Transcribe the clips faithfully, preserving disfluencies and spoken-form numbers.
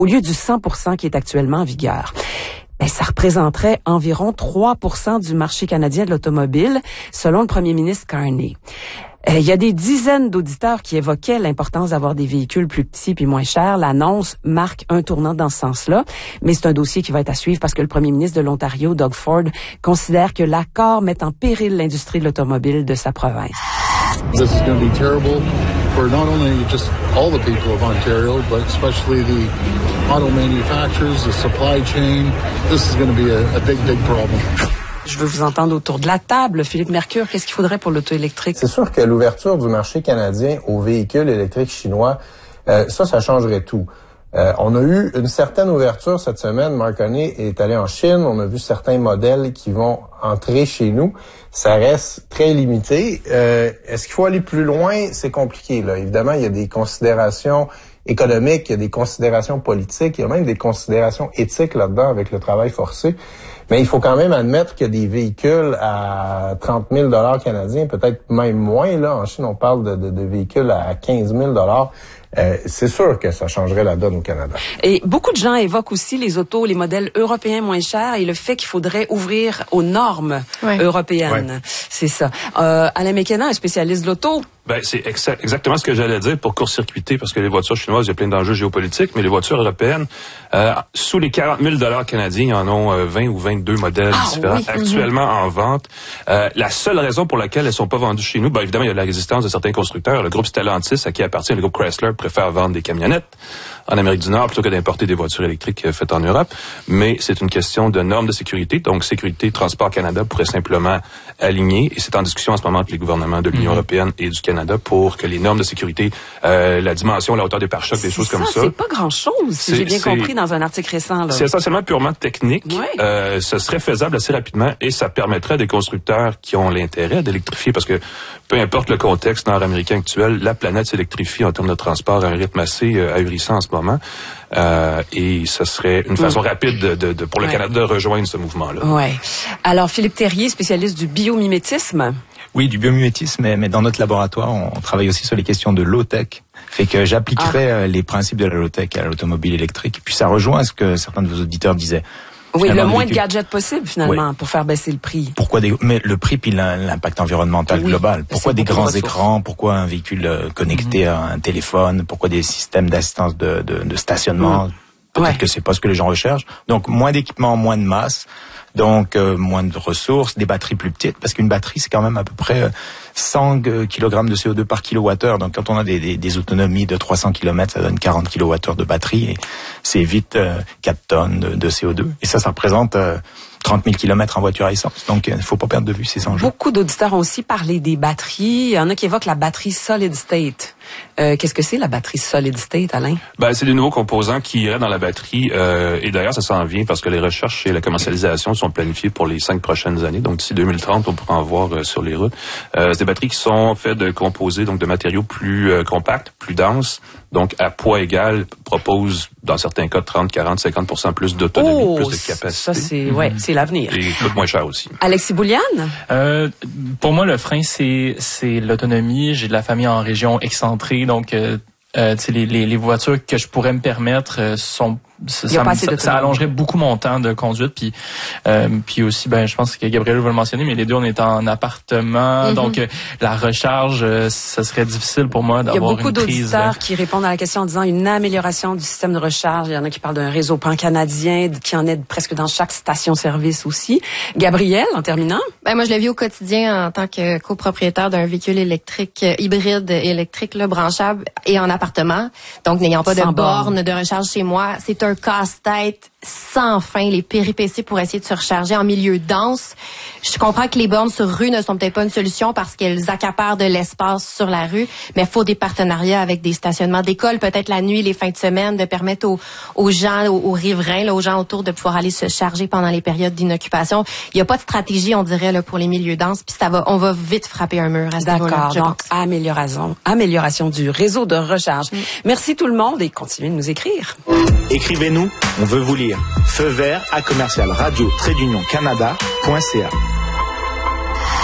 au lieu du cent pour cent qui est actuellement en vigueur. Ben, ça représenterait environ trois pour cent du marché canadien de l'automobile, selon le premier ministre Carney. Euh, il y a des dizaines d'auditeurs qui évoquaient l'importance d'avoir des véhicules plus petits puis moins chers. L'annonce marque un tournant dans ce sens-là, mais c'est un dossier qui va être à suivre parce que le premier ministre de l'Ontario, Doug Ford, considère que l'accord met en péril l'industrie de l'automobile de sa province. This is going to be terrible for not only just all the people of Ontario, but especially the auto manufacturers, the supply chain. This is going to be a, a big, big problem. Je veux vous entendre autour de la table. Philippe Mercure, qu'est-ce qu'il faudrait pour l'auto électrique? C'est sûr que l'ouverture du marché canadien aux véhicules électriques chinois, euh, ça, ça changerait tout. Euh, on a eu une certaine ouverture cette semaine. Mark Carney est allé en Chine. On a vu certains modèles qui vont entrer chez nous. Ça reste très limité. Euh, est-ce qu'il faut aller plus loin? C'est compliqué, là. Évidemment, il y a des considérations économiques, il y a des considérations politiques, il y a même des considérations éthiques là-dedans avec le travail forcé. Mais il faut quand même admettre que des véhicules à trente mille dollars canadiens, peut-être même moins, là. En Chine, on parle de, de, de véhicules à quinze mille dollars. Euh, c'est sûr que ça changerait la donne au Canada. Et beaucoup de gens évoquent aussi les autos, les modèles européens moins chers et le fait qu'il faudrait ouvrir aux normes ouais. européennes. Ouais. C'est ça. Euh, Alain McKenna, un spécialiste de l'auto. Ben, c'est exa- exactement ce que j'allais dire pour court-circuiter, parce que les voitures chinoises, il y a plein d'enjeux géopolitiques, mais les voitures européennes, euh, sous les quarante mille dollars canadiens, il y en ont euh, vingt ou vingt-deux modèles ah, différents oui. actuellement mm-hmm. en vente. Euh, la seule raison pour laquelle elles sont pas vendues chez nous, ben évidemment, il y a la résistance de certains constructeurs. Le groupe Stellantis, à qui appartient le groupe Chrysler, préfère vendre des camionnettes en Amérique du Nord plutôt que d'importer des voitures électriques euh, faites en Europe. Mais c'est une question de normes de sécurité. Donc, Sécurité Transport Canada pourrait simplement aligner, et c'est en discussion en ce moment entre les gouvernements de l'Union mm-hmm. européenne et du Canada pour que les normes de sécurité, euh, la dimension, la hauteur des pare-chocs, des choses ça, comme ça. C'est pas grand-chose, si j'ai bien compris dans un article récent. Là. C'est essentiellement purement technique. Ouais. Euh, ce serait faisable assez rapidement et ça permettrait à des constructeurs qui ont l'intérêt d'électrifier, parce que peu importe le contexte nord-américain actuel, la planète s'électrifie en termes de transport à un rythme assez euh, ahurissant en ce moment. Euh, et ce serait une façon mmh. rapide de, de, de, pour le ouais. Canada de rejoindre ce mouvement-là. Ouais. Alors, Philippe Terrier, spécialiste du biomimétisme. Oui, du biomimétisme, mais, mais dans notre laboratoire, on, on travaille aussi sur les questions de low-tech. Fait que j'appliquerais ah. les principes de la low-tech à l'automobile électrique. Puis ça rejoint ce que certains de vos auditeurs disaient. Oui, le moins de gadgets possible, finalement, oui. pour faire baisser le prix. Pourquoi des, mais le prix puis l'impact environnemental oui, global. Pourquoi des grands écrans? Pourquoi un véhicule connecté mm-hmm. à un téléphone? Pourquoi des systèmes d'assistance de, de, de stationnement? Mm. Peut-être ouais. que c'est pas ce que les gens recherchent. Donc, moins d'équipements, moins de masse. Donc, euh, moins de ressources, des batteries plus petites, parce qu'une batterie, c'est quand même à peu près cent kilogrammes de C O deux par kilowattheure. Donc, quand on a des, des, des autonomies de trois cents kilomètres, ça donne quarante kilowattheures de batterie, et c'est vite euh, quatre tonnes de, de C O deux. Et ça, ça représente euh, trente mille kilomètres en voiture à essence. Donc, il ne faut pas perdre de vue ces enjeux. Beaucoup d'auditeurs ont aussi parlé des batteries. Il y en a qui évoquent la batterie solid state. Euh, qu'est-ce que c'est la batterie solid state, Alain? Ben, c'est des nouveaux composants qui iraient dans la batterie. Euh, et d'ailleurs, ça s'en vient parce que les recherches et la commercialisation sont planifiées pour les cinq prochaines années. Donc, d'ici deux mille trente, on pourra en voir euh, sur les routes. Euh, c'est des batteries qui sont faites de composés, donc de matériaux plus euh, compacts, plus denses. Donc, à poids égal, propose, dans certains cas, trente, quarante, cinquante pour cent plus d'autonomie, oh, plus de capacité. Ça, c'est, mm-hmm. ouais, c'est l'avenir. Et coûte moins cher aussi. Alexis Bouliane? Euh, pour moi, le frein, c'est, c'est l'autonomie. J'ai de la famille en région excentrée, donc, euh, euh, tu sais, les, les, les voitures que je pourrais me permettre euh, sont Ça, ça, ça, ça allongerait beaucoup mon temps de conduite, puis euh, puis aussi, ben, je pense que Gabriel va le mentionner, mais les deux on est en appartement, mm-hmm. donc euh, la recharge, euh, ça serait difficile pour moi d'avoir une prise. Il y a beaucoup d'auditeurs qui répondent à la question en disant une amélioration du système de recharge. Il y en a qui parlent d'un réseau pan-canadien qui en est presque dans chaque station-service aussi. Gabriel, en terminant. Ben moi je le vis au quotidien en tant que copropriétaire d'un véhicule électrique euh, hybride électrique là, branchable et en appartement, donc n'ayant pas Sans de borne borne de recharge chez moi, c'est un un casse-tête sans fin, les péripéties pour essayer de se recharger en milieu dense. Je comprends que les bornes sur rue ne sont peut-être pas une solution parce qu'elles accaparent de l'espace sur la rue, mais il faut des partenariats avec des stationnements d'école, peut-être la nuit, les fins de semaine, de permettre aux, aux gens, aux, aux riverains, là, aux gens autour de pouvoir aller se charger pendant les périodes d'inoccupation. Il n'y a pas de stratégie, on dirait, là, pour les milieux denses, puis ça va, on va vite frapper un mur à ce niveau-là. D'accord, donc amélioration, amélioration du réseau de recharge. Mm. Merci tout le monde et continuez de nous écrire. Écrivez-nous, on veut vous lire. Feu vert à commercial radio trait d'union canada point c a.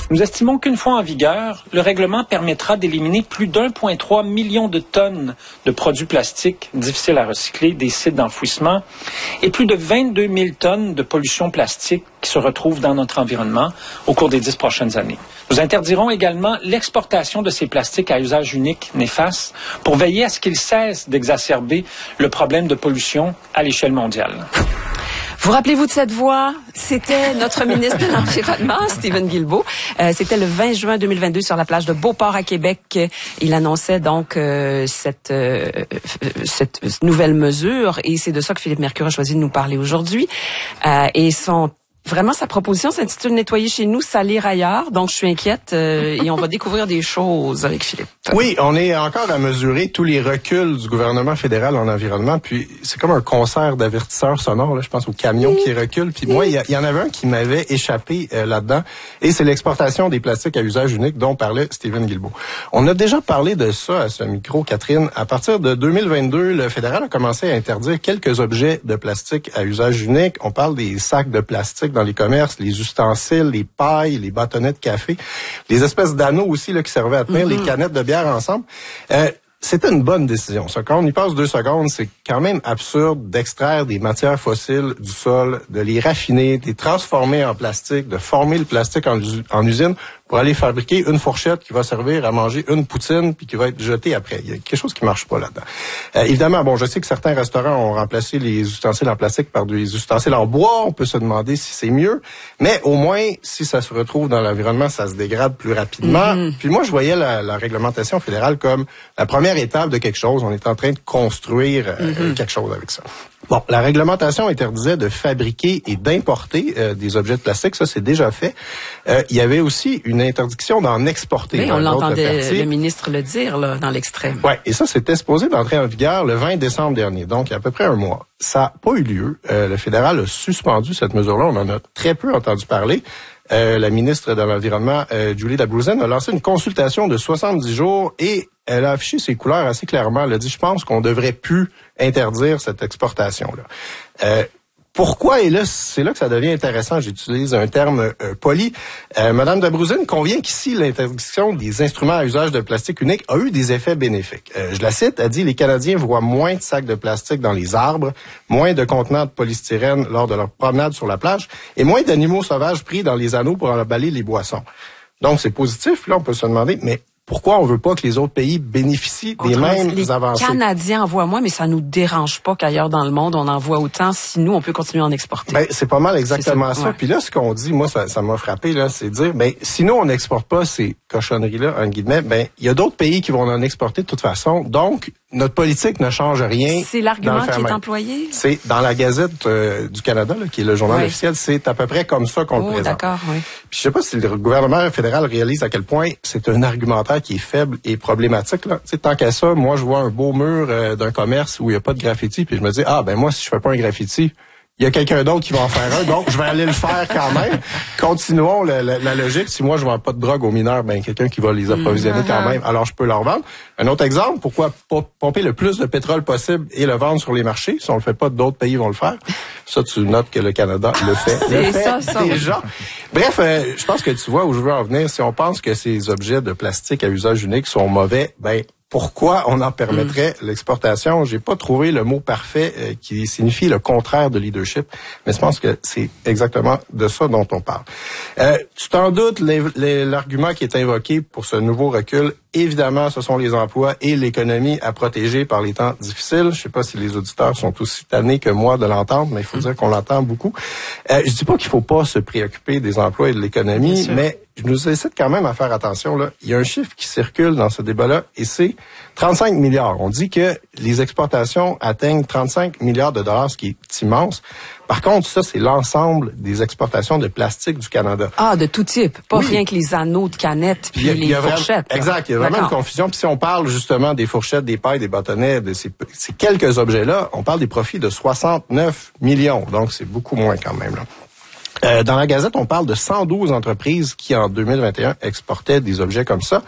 Nous estimons qu'une fois en vigueur, le règlement permettra d'éliminer plus d'un virgule trois million de tonnes de produits plastiques difficiles à recycler des sites d'enfouissement et plus de vingt-deux mille tonnes de pollution plastique qui se retrouvent dans notre environnement au cours des dix prochaines années. Nous interdirons également l'exportation de ces plastiques à usage unique néfastes pour veiller à ce qu'ils cessent d'exacerber le problème de pollution à l'échelle mondiale. Vous rappelez-vous de cette voix? C'était notre ministre de l'Environnement, Stephen Guilbeault. Euh, c'était le vingt juin deux mille vingt-deux sur la plage de Beauport à Québec. Il annonçait donc euh, cette, euh, cette nouvelle mesure et c'est de ça que Philippe Mercure a choisi de nous parler aujourd'hui. Euh, et son Vraiment, sa proposition s'intitule « Nettoyer chez nous, salir ailleurs ». Donc, je suis inquiète euh, et on va découvrir des choses avec Philippe. Oui, on est encore à mesurer tous les reculs du gouvernement fédéral en environnement. Puis, c'est comme un concert d'avertisseurs sonores. Là, je pense aux camions oui. qui reculent. Puis moi, il y, y en avait un qui m'avait échappé euh, là-dedans. Et c'est l'exportation des plastiques à usage unique dont parlait Stephen Guilbeault. On a déjà parlé de ça à ce micro, Catherine. À partir de deux mille vingt-deux, le fédéral a commencé à interdire quelques objets de plastique à usage unique. On parle des sacs de plastique dans les commerces, les ustensiles, les pailles, les bâtonnets de café, les espèces d'anneaux aussi là qui servaient à tenir mm-hmm. les canettes de bière ensemble. Euh, C'était une bonne décision. Ça, quand on y passe deux secondes, c'est quand même absurde d'extraire des matières fossiles du sol, de les raffiner, de les transformer en plastique, de former le plastique en, en usine pour aller fabriquer une fourchette qui va servir à manger une poutine puis qui va être jetée après. Il y a quelque chose qui marche pas là-dedans. Euh, évidemment, bon, je sais que certains restaurants ont remplacé les ustensiles en plastique par des ustensiles en bois. On peut se demander si c'est mieux. Mais au moins, si ça se retrouve dans l'environnement, ça se dégrade plus rapidement. Mm-hmm. Puis moi, je voyais la, la réglementation fédérale comme la première étape de quelque chose. On est en train de construire euh, mm-hmm. quelque chose avec ça. Bon, la réglementation interdisait de fabriquer et d'importer euh, des objets de plastique. Ça, c'est déjà fait. Euh, il y avait aussi une interdiction d'en exporter. Oui, on l'entendait le ministre le dire là, dans l'extrait. Oui, et ça, c'était supposé d'entrer en vigueur le vingt décembre dernier, donc il y a à peu près un mois. Ça n'a pas eu lieu. Euh, le fédéral a suspendu cette mesure-là. On en a très peu entendu parler. Euh, la ministre de l'Environnement, euh, Julie Labrouzen, a lancé une consultation de soixante-dix jours et elle a affiché ses couleurs assez clairement. Elle a dit, je pense qu'on devrait plus interdire cette exportation-là. Euh, Pourquoi? Et là, c'est là que ça devient intéressant. J'utilise un terme euh, poli. Euh, Madame Labrouzen convient qu'ici, l'interdiction des instruments à usage de plastique unique a eu des effets bénéfiques. Euh, je la cite, elle dit, les Canadiens voient moins de sacs de plastique dans les arbres, moins de contenants de polystyrène lors de leur promenade sur la plage et moins d'animaux sauvages pris dans les anneaux pour emballer les boissons. Donc, c'est positif. Là, on peut se demander, mais pourquoi on veut pas que les autres pays bénéficient des Autrement, mêmes les avancées? Les Canadiens en voient moins, mais ça nous dérange pas qu'ailleurs dans le monde, on en voit autant si nous, on peut continuer à en exporter. Ben, c'est pas mal exactement ça. ça. Ouais. Puis là, ce qu'on dit, moi, ça, ça m'a frappé, là, c'est de dire, ben, si nous, on n'exporte pas ces cochonneries-là, en guillemets, ben, il y a d'autres pays qui vont en exporter de toute façon. Donc, notre politique ne change rien. C'est l'argument qui est employé? C'est dans la Gazette euh, du Canada, là, qui est le journal oui. officiel, c'est à peu près comme ça qu'on oh, le présente. D'accord, oui. Puis je sais pas si le gouvernement fédéral réalise à quel point c'est un argumentaire qui est faible et problématique. Là. T'sais, tant qu'à ça, moi, je vois un beau mur euh, d'un commerce où il n'y a pas de graffiti, puis je me dis, ah, ben moi, si je fais pas un graffiti, il y a quelqu'un d'autre qui va en faire un, donc je vais aller le faire quand même. Continuons la, la, la logique. Si moi, je vends pas de drogue aux mineurs, ben quelqu'un qui va les approvisionner mmh, quand même, alors je peux leur vendre. Un autre exemple, pourquoi pas pomper le plus de pétrole possible et le vendre sur les marchés? Si on le fait pas, d'autres pays vont le faire. Ça, tu notes que le Canada le fait. C'est le fait ça, ça. déjà. Bref, euh, je pense que tu vois où je veux en venir. Si on pense que ces objets de plastique à usage unique sont mauvais, ben pourquoi on en permettrait mmh. l'exportation? J'ai pas trouvé le mot parfait euh, qui signifie le contraire de leadership, mais je pense que c'est exactement de ça dont on parle. Euh, tu t'en doutes, les, les, l'argument qui est invoqué pour ce nouveau recul, évidemment, ce sont les emplois et l'économie à protéger par les temps difficiles. Je sais pas si les auditeurs sont aussi tannés que moi de l'entendre, mais il faut mmh. dire qu'on l'entend beaucoup. Euh, je dis pas qu'il faut pas se préoccuper des emplois et de l'économie, mais je nous incite quand même à faire attention. Là. Il y a un chiffre qui circule dans ce débat-là et c'est trente-cinq milliards. On dit que les exportations atteignent trente-cinq milliards de dollars, ce qui est immense. Par contre, ça, c'est l'ensemble des exportations de plastique du Canada. Ah, de tout type. Pas oui. rien que les anneaux de canettes puis les fourchettes. Vraiment, exact. Il y a vraiment D'accord. une confusion. Puis si on parle justement des fourchettes, des pailles, des bâtonnets, de ces, ces quelques objets-là, on parle des profits de soixante-neuf millions. Donc, c'est beaucoup moins quand même, là. Euh, dans la Gazette, on parle de cent douze entreprises qui, en deux mille vingt et un, exportaient des objets comme ça.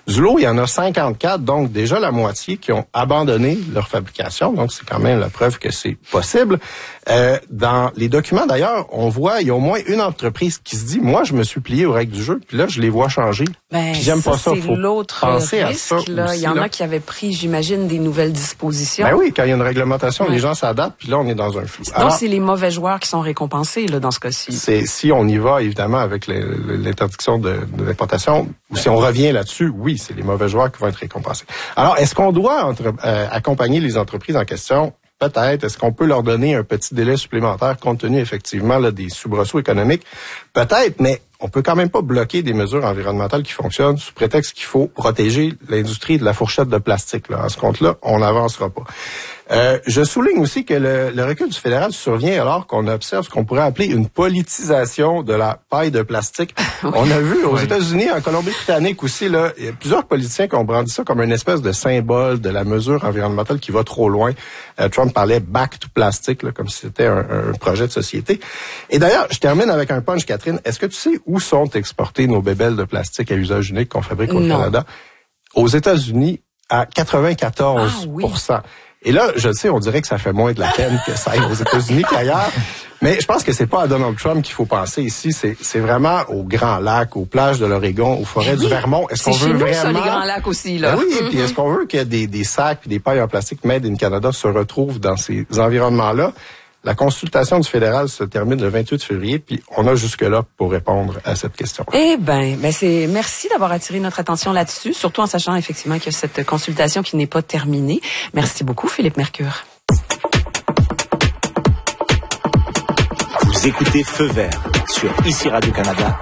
Du lot, il y en a cinquante-quatre, donc déjà la moitié qui ont abandonné leur fabrication. Donc, c'est quand même la preuve que c'est possible. Euh, dans les documents, d'ailleurs, on voit, il y a au moins une entreprise qui se dit, moi, je me suis plié aux règles du jeu, puis là, je les vois changer. Ben, puis j'aime ça, pas ça. C'est Faut l'autre penser risque, à ça là. aussi, il y en là. a qui avaient pris, j'imagine, des nouvelles dispositions. Ben oui, quand il y a une réglementation, ouais. les gens s'adaptent, puis là, on est dans un flou. Donc, Alors, c'est les mauvais joueurs qui sont récompensés, là, dans ce cas-ci. C'est, si on y va, évidemment, avec les, l'interdiction de, de l'importation, ou si on revient là-dessus, oui, c'est les mauvais joueurs qui vont être récompensés. Alors, est-ce qu'on doit entre, euh, accompagner les entreprises en question? Peut-être. Est-ce qu'on peut leur donner un petit délai supplémentaire compte tenu, effectivement, là, des soubresauts économiques? Peut-être, mais on peut quand même pas bloquer des mesures environnementales qui fonctionnent sous prétexte qu'il faut protéger l'industrie de la fourchette de plastique. Là. À ce compte-là, on n'avancera pas. Euh, je souligne aussi que le, le recul du fédéral survient alors qu'on observe ce qu'on pourrait appeler une politisation de la paille de plastique. Oui. On a vu aux oui. États-Unis, en Colombie-Britannique aussi, là, il y a plusieurs politiciens qui ont brandi ça comme une espèce de symbole de la mesure environnementale qui va trop loin. Euh, Trump parlait back to plastic, là, comme si c'était un, un projet de société. Et d'ailleurs, je termine avec un punch, Catherine. Est-ce que tu sais où sont exportées nos bébelles de plastique à usage unique qu'on fabrique au non. Canada? Aux États-Unis, à quatre-vingt-quatorze pour cent. Ah, oui. Et là, je sais, on dirait que ça fait moins de la peine que ça aille aux États-Unis qu'ailleurs. Mais je pense que c'est pas à Donald Trump qu'il faut penser ici. C'est, c'est vraiment aux Grands Lacs, aux plages de l'Oregon, aux forêts oui. du Vermont. Est-ce c'est qu'on veut chez nous, vraiment... ça, les Grands Lacs aussi, là. Ben oui, mm-hmm. puis est-ce qu'on veut que des, des sacs et des pailles en plastique made in Canada se retrouvent dans ces environnements-là? La consultation du fédéral se termine le vingt-huit février, puis on a jusque-là pour répondre à cette question. Eh ben, ben c'est merci d'avoir attiré notre attention là-dessus, surtout en sachant effectivement qu'il y a cette consultation qui n'est pas terminée. Merci beaucoup, Philippe Mercure. Vous écoutez Feu vert sur Ici Radio-Canada.